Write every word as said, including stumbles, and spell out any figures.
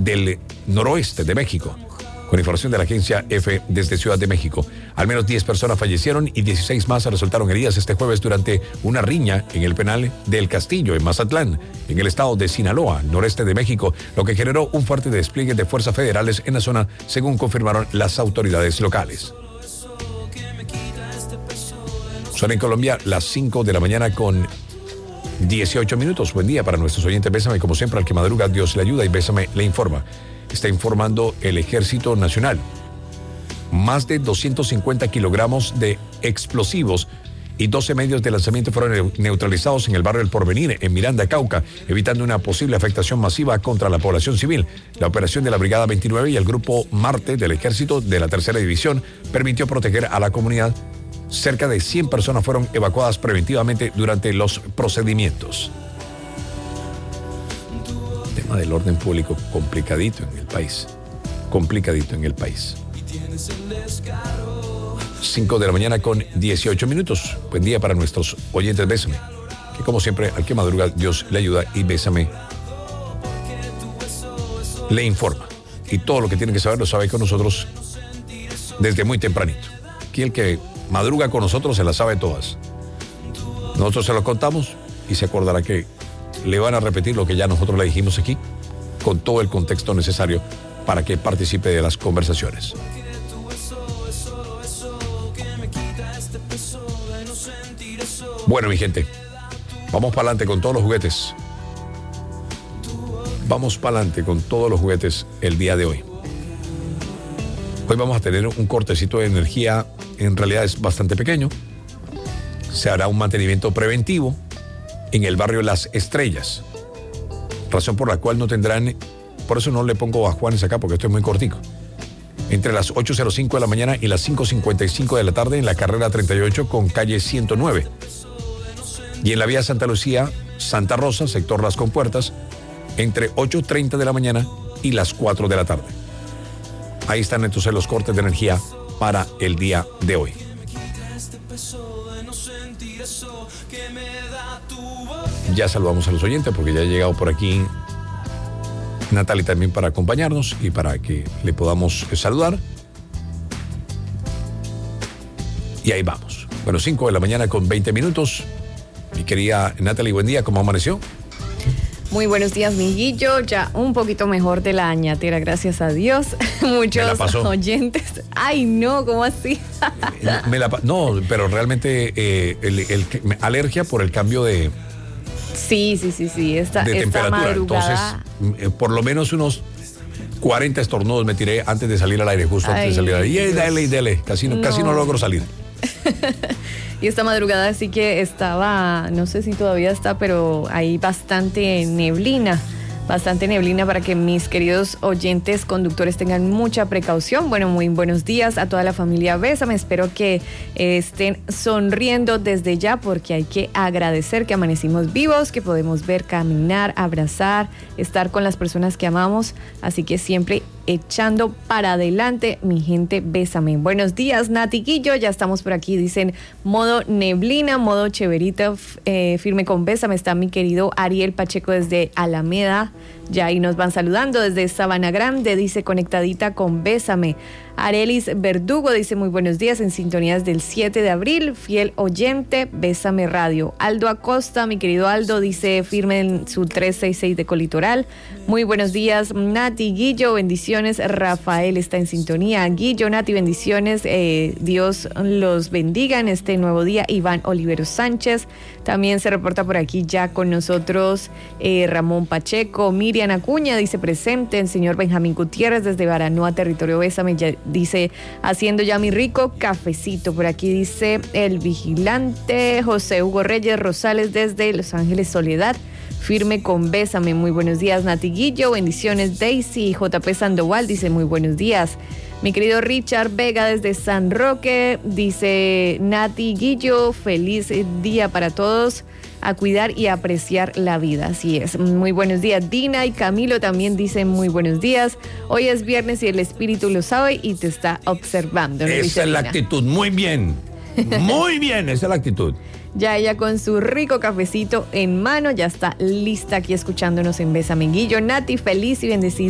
del noroeste de México. Con información de la agencia EFE desde Ciudad de México, al menos diez personas fallecieron y dieciséis más resultaron heridas este jueves durante una riña en el penal del Castillo, en Mazatlán, en el estado de Sinaloa, noreste de México, lo que generó un fuerte despliegue de fuerzas federales en la zona, según confirmaron las autoridades locales. Son en Colombia las cinco de la mañana con dieciocho minutos. Buen día para nuestros oyentes. Bésame, como siempre, al que madruga, Dios le ayuda y Bésame le informa. Está informando el Ejército Nacional. Más de doscientos cincuenta kilogramos de explosivos y doce medios de lanzamiento fueron neutralizados en el barrio El Porvenir, en Miranda, Cauca, evitando una posible afectación masiva contra la población civil. La operación de la Brigada veintinueve y el Grupo Marte del Ejército de la Tercera División permitió proteger a la comunidad. Cerca de cien personas fueron evacuadas preventivamente durante los procedimientos. Tema del orden público complicadito en el país. Complicadito en el país. cinco de la mañana con dieciocho minutos. Buen día para nuestros oyentes. Bésame. Que como siempre, al que madruga, Dios le ayuda y Bésame le informa. Y todo lo que tiene que saber lo sabe con nosotros desde muy tempranito. Aquí el que madruga con nosotros se las sabe todas. Nosotros se lo contamos y se acordará que le van a repetir lo que ya nosotros le dijimos aquí, con todo el contexto necesario para que participe de las conversaciones. Bueno, mi gente, vamos para adelante con todos los juguetes. Vamos para adelante con todos los juguetes el día de hoy. Hoy vamos a tener un cortecito de energía, en realidad es bastante pequeño. Se hará un mantenimiento preventivo en el barrio Las Estrellas, razón por la cual no tendrán, por eso no le pongo a Juanes acá porque esto es muy cortico, entre las ocho cero cinco de la mañana y las cinco cincuenta y cinco de la tarde en la carrera treinta y ocho con calle ciento nueve, y en la vía Santa Lucía, Santa Rosa, sector Las Compuertas, entre ocho treinta de la mañana y las cuatro de la tarde. Ahí están entonces los cortes de energía para el día de hoy. Ya saludamos a los oyentes porque ya ha llegado por aquí Natalie también para acompañarnos y para que le podamos saludar. Y ahí vamos. Bueno, cinco de la mañana con veinte minutos. Mi querida Natalie, buen día, ¿cómo amaneció? Muy buenos días, mi Guillo. Ya un poquito mejor de la añatera, gracias a Dios. Muchos oyentes. Ay, no, ¿cómo así? Me la, no, pero realmente eh, el, el, el, alergia por el cambio de... Sí, sí, sí, sí. Esta, de esta temperatura. Madrugada... Entonces, eh, por lo menos unos cuarenta estornudos me tiré antes de salir al aire, justo Ay, antes de salir al aire. Y dale, y dale. Casi no, no. casi no logro salir. Y esta madrugada sí que estaba, no sé si todavía está, pero hay bastante neblina. Bastante neblina para que mis queridos oyentes conductores tengan mucha precaución. Bueno, muy buenos días a toda la familia Bésame. Espero que eh, estén sonriendo desde ya porque hay que agradecer que amanecimos vivos, que podemos ver, caminar, abrazar, estar con las personas que amamos. Así que siempre echando para adelante, mi gente Bésame. Buenos días, Nati Guillo. Ya estamos por aquí. Dicen modo neblina, modo cheverita, eh, firme con Bésame. Está mi querido Ariel Pacheco desde Alameda. Ya ahí nos van saludando desde Sabana Grande, dice conectadita con Bésame. Arelis Verdugo dice muy buenos días en sintonías del siete de abril, fiel oyente, Bésame Radio. Aldo Acosta, mi querido Aldo, dice firme en su trescientos sesenta y seis de Colitoral. Muy buenos días, Nati, Guillo, bendiciones. Rafael está en sintonía. Guillo, Nati, bendiciones. Eh, Dios los bendiga en este nuevo día. Iván Olivero Sánchez. También se reporta por aquí ya con nosotros eh, Ramón Pacheco. Miriam Acuña dice presente. El señor Benjamín Gutiérrez desde Baranoa, territorio Bésame, ya dice haciendo ya mi rico cafecito. Por aquí dice el vigilante José Hugo Reyes Rosales desde Los Ángeles Soledad. Firme con Bésame. Muy buenos días, Nati Guillo. Bendiciones, Daisy. J P Sandoval dice muy buenos días. Mi querido Richard Vega desde San Roque dice Nati Guillo, feliz día para todos. A cuidar y apreciar la vida. Así es. Muy buenos días. Dina y Camilo también dicen muy buenos días. Hoy es viernes y el espíritu lo sabe y te está observando. ¿No? Esa es la actitud. Muy bien. Muy bien. Esa es la actitud. Ya ella con su rico cafecito en mano ya está lista aquí escuchándonos en Bésame. Guillo, Nati, feliz y bendecido